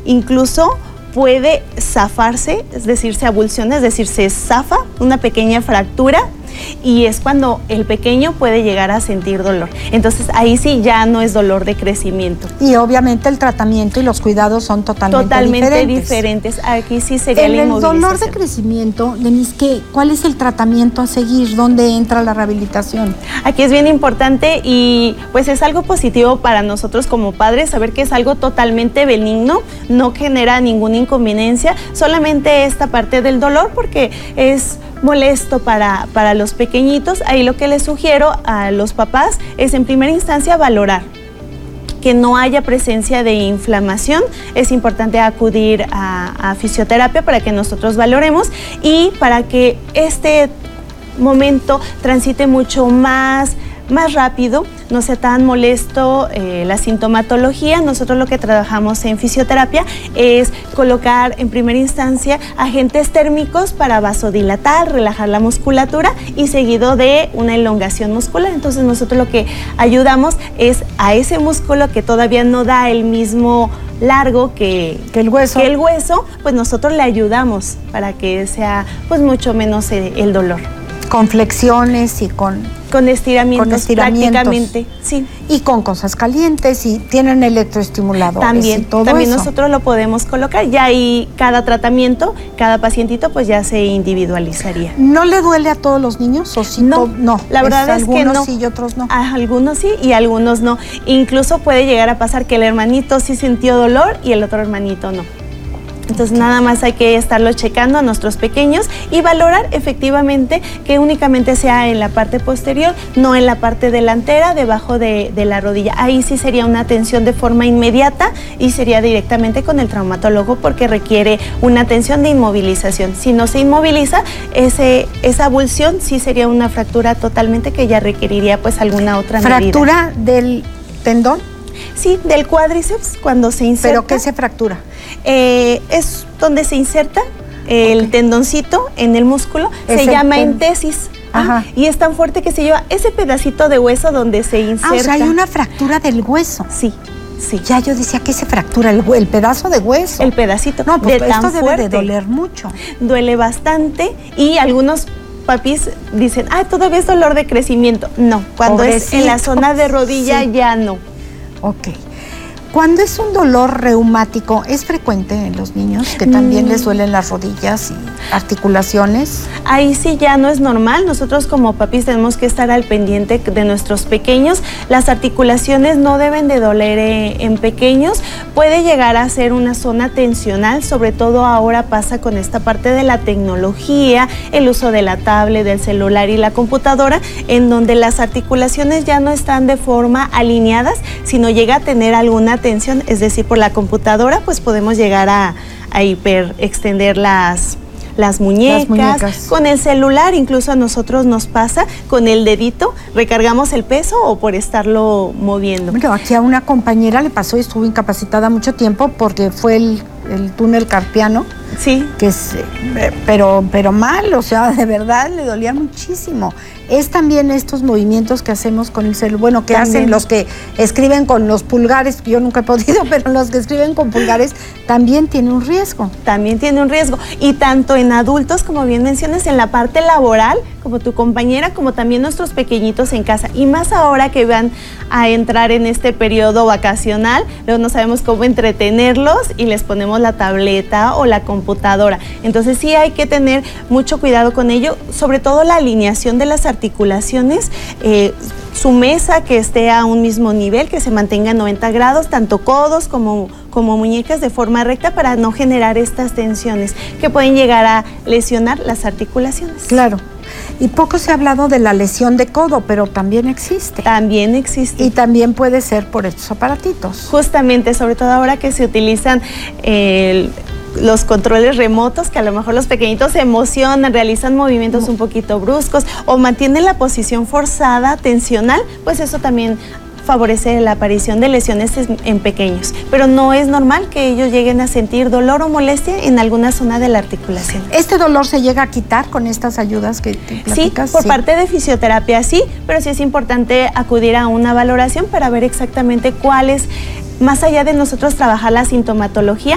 incluso puede zafarse, es decir, se abulsiona, es decir, se zafa una pequeña fractura, y es cuando el pequeño puede llegar a sentir dolor. Entonces ahí sí ya no es dolor de crecimiento. Y obviamente el tratamiento y los cuidados son totalmente diferentes. Aquí sí sería la inmovilización. En el dolor de crecimiento, Denise, ¿cuál es el tratamiento a seguir? ¿Dónde entra la rehabilitación? Aquí es bien importante y pues es algo positivo para nosotros como padres saber que es algo totalmente benigno, no genera ninguna inconveniencia, solamente esta parte del dolor porque es molesto para los pequeñitos. Ahí lo que les sugiero a los papás es en primera instancia valorar que no haya presencia de inflamación. Es importante acudir a fisioterapia para que nosotros valoremos y para que este momento transite mucho más rápido, no sea tan molesto la sintomatología. Nosotros lo que trabajamos en fisioterapia es colocar en primera instancia agentes térmicos para vasodilatar, relajar la musculatura y seguido de una elongación muscular. Entonces nosotros lo que ayudamos es a ese músculo que todavía no da el mismo largo que el hueso, pues nosotros le ayudamos para que sea pues mucho menos el dolor. Con flexiones y con estiramientos prácticamente, sí. Y con cosas calientes y tienen electroestimuladores también, y todo también eso. Nosotros lo podemos colocar, ya ahí cada tratamiento, cada pacientito pues ya se individualizaría. ¿No le duele a todos los niños? ¿O sí? No, la verdad es que no. Algunos sí y otros no. Algunos sí y algunos no. Incluso puede llegar a pasar que el hermanito sí sintió dolor y el otro hermanito no. Entonces nada más hay que estarlo checando a nuestros pequeños y valorar efectivamente que únicamente sea en la parte posterior, no en la parte delantera, debajo de la rodilla. Ahí sí sería una atención de forma inmediata y sería directamente con el traumatólogo porque requiere una atención de inmovilización. Si no se inmoviliza, esa abulsión sí sería una fractura totalmente que ya requeriría pues alguna otra medida. ¿Fractura del tendón? Sí, del cuádriceps cuando se inserta. ¿Pero qué se fractura? Es donde se inserta el tendoncito en el músculo, se llama entesis. Ajá. Y es tan fuerte que se lleva ese pedacito de hueso donde se inserta. O sea, hay una fractura del hueso. Sí, sí. Ya yo decía que se fractura el pedazo de hueso. El pedacito. No, pues esto debe fuerte. de doler mucho. Duele bastante y algunos papis dicen, todavía es dolor de crecimiento. No, cuando es en la zona de rodilla ya no. Ok. Cuando es un dolor reumático, ¿es frecuente en los niños que también les duelen las rodillas y articulaciones? Ahí sí ya no es normal. Nosotros como papis tenemos que estar al pendiente de nuestros pequeños. Las articulaciones no deben de doler en pequeños. Puede llegar a ser una zona tensional, sobre todo ahora pasa con esta parte de la tecnología, el uso de la tablet, del celular y la computadora, en donde las articulaciones ya no están de forma alineadas, sino llega a tener alguna tensión, es decir, por la computadora pues podemos llegar a hiperextender las muñecas. Con el celular incluso a nosotros nos pasa, con el dedito recargamos el peso o por estarlo moviendo. Bueno, aquí a una compañera le pasó y estuvo incapacitada mucho tiempo porque fue el túnel carpiano. Sí. Que es, pero mal, o sea, de verdad le dolía muchísimo. Es también estos movimientos que hacemos con el celular, bueno, que también hacen los que escriben con los pulgares, yo nunca he podido, pero los que escriben con pulgares también tiene un riesgo. También tiene un riesgo, y tanto en adultos, como bien mencionas, en la parte laboral, como tu compañera, como también nuestros pequeñitos en casa, y más ahora que van a entrar en este periodo vacacional, luego no sabemos cómo entretenerlos y les ponemos la tableta o la computadora. Entonces sí hay que tener mucho cuidado con ello, sobre todo la alineación de las articulaciones, su mesa que esté a un mismo nivel, que se mantenga a 90 grados, tanto codos como muñecas de forma recta para no generar estas tensiones que pueden llegar a lesionar las articulaciones. Claro. Y poco se ha hablado de la lesión de codo, pero también existe. También existe. Y también puede ser por estos aparatitos. Justamente, sobre todo ahora que se utilizan los controles remotos, que a lo mejor los pequeñitos se emocionan, realizan movimientos un poquito bruscos o mantienen la posición forzada, tensional, pues eso también favorece la aparición de lesiones en pequeños, pero no es normal que ellos lleguen a sentir dolor o molestia en alguna zona de la articulación. ¿Este dolor se llega a quitar con estas ayudas que te platicas? Sí, por parte de fisioterapia sí, pero sí es importante acudir a una valoración para ver exactamente cuál es, más allá de nosotros trabajar la sintomatología,